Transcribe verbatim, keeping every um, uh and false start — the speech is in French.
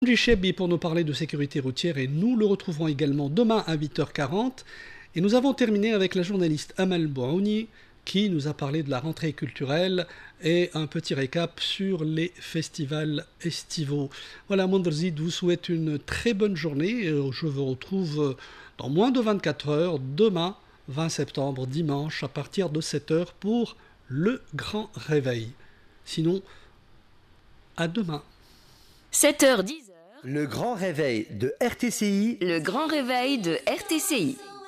Chebi pour nous parler de sécurité routière et nous le retrouverons également demain à huit heures quarante. Et nous avons terminé avec la journaliste Amal Bouaouni qui nous a parlé de la rentrée culturelle et un petit récap sur les festivals estivaux. Voilà, Monderzid vous souhaite une très bonne journée. Je vous retrouve dans moins de vingt-quatre heures, demain vingt septembre, dimanche, à partir de sept heures pour le grand réveil. Sinon, à demain. sept heures dix. Le grand réveil de R T C I. Le grand réveil de R T C I.